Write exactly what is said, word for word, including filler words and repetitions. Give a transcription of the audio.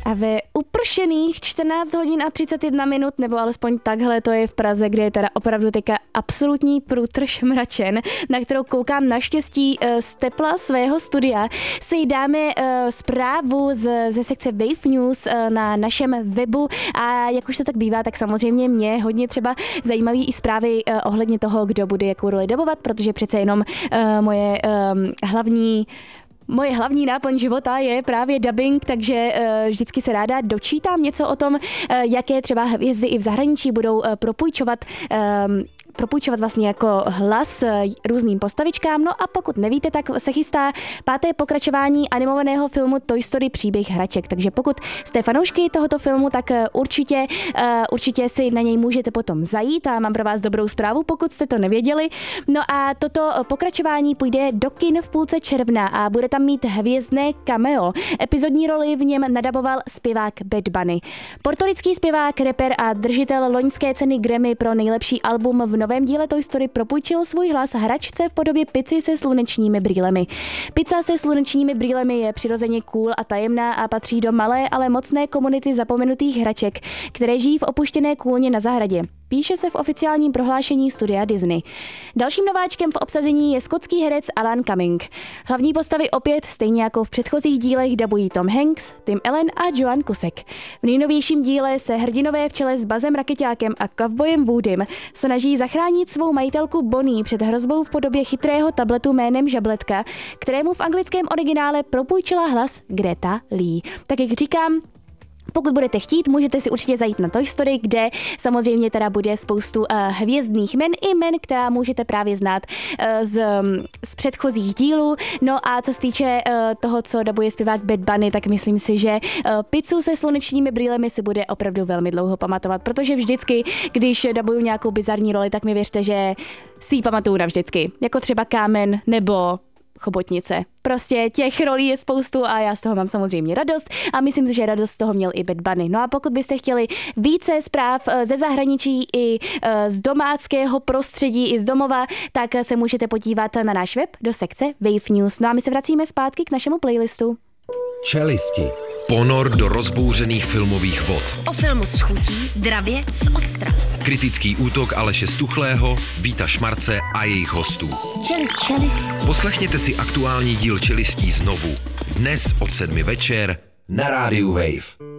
A ve upršených čtrnáct hodin a třicet jedna minut, nebo alespoň takhle to je v Praze, kde je teda opravdu teďka absolutní průtrž mračen, na kterou koukám naštěstí z tepla svého studia, si dáme zprávu z, ze sekce Wave News na našem webu a jak už to tak bývá, tak samozřejmě mě hodně třeba zajímaví i zprávy ohledně toho, kdo bude jakou roli dabovat, protože přece jenom moje hlavní Moje hlavní náplň života je právě dubbing, takže uh, vždycky se ráda dočítám něco o tom, uh, jaké třeba hvězdy i v zahraničí budou uh, propůjčovat um, propůjčovat vlastně jako hlas různým postavičkám. No a pokud nevíte, tak se chystá páté pokračování animovaného filmu Toy Story příběh hraček. Takže pokud jste fanoušky tohoto filmu, tak určitě, určitě si na něj můžete potom zajít a mám pro vás dobrou zprávu, pokud jste to nevěděli. No a toto pokračování půjde do kin v půlce června a bude tam mít hvězdné cameo. Epizodní roli v něm nadaboval zpěvák Bad Bunny. Portorický zpěvák, rapper a držitel loňské ceny Grammy pro nejlepší album v novém díle Toy Story propůjčil svůj hlas hračce v podobě pici se slunečními brýlemi. Pizza se slunečními brýlemi je přirozeně cool a tajemná a patří do malé, ale mocné komunity zapomenutých hraček, které žijí v opuštěné kůlně na zahradě. Píše se v oficiálním prohlášení studia Disney. Dalším nováčkem v obsazení je skotský herec Alan Cumming. Hlavní postavy opět, stejně jako v předchozích dílech, dabují Tom Hanks, Tim Allen a Joan Cusack. V nejnovějším díle se hrdinové v čele s Buzzem Rakeťákem a kovbojem Woodym snaží zachránit svou majitelku Bonnie před hrozbou v podobě chytrého tabletu jménem Žabletka, kterému v anglickém originále propůjčila hlas Greta Lee. Tak jak říkám, pokud budete chtít, můžete si určitě zajít na Toy Story, kde samozřejmě teda bude spoustu uh, hvězdných men i men, která můžete právě znát uh, z, z předchozích dílů. No a co se týče uh, toho, co dabuje zpěvák Bad Bunny, tak myslím si, že uh, pizzu se slunečními brýlemi si bude opravdu velmi dlouho pamatovat, protože vždycky, když dabuju nějakou bizarní roli, tak mi věřte, že si ji pamatuju navždycky. Jako třeba Kámen nebo Chobotnice. Prostě těch rolí je spoustu a já z toho mám samozřejmě radost a myslím si, že radost z toho měl i Bad Bunny. No a pokud byste chtěli více zpráv ze zahraničí i z domáckého prostředí, i z domova, tak se můžete podívat na náš web do sekce Wave News. No a my se vracíme zpátky k našemu playlistu. Čelisti. Ponor do rozbouřených filmových vod. O filmu s chutí, dravě z ostra. Kritický útok Aleše Stuchlého, Víta Šmarce a jejich hostů. Čelist, čelist. Poslechněte si aktuální díl Čelistí znovu. Dnes od sedmi večer na rádiu Wave.